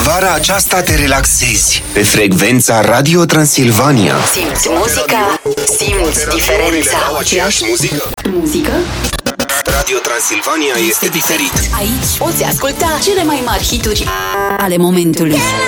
vara aceasta te relaxezi pe frecvența Radio Transilvania. Simți muzica, simți diferența. Aceeași muzică? Radio Transilvania este diferit. Aici poți asculta cele mai mari hituri ale momentului.